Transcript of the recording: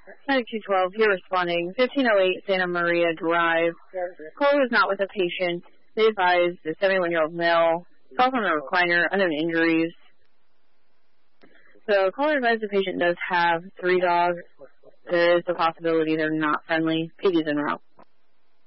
Medic 212, you're responding. 1508 Santa Maria Drive. Caller is not with a patient. They advised a 71-year-old male. Falls on the recliner, unknown injuries. So caller advised the patient does have 3 dogs. There is a possibility they're not friendly. PD's en route.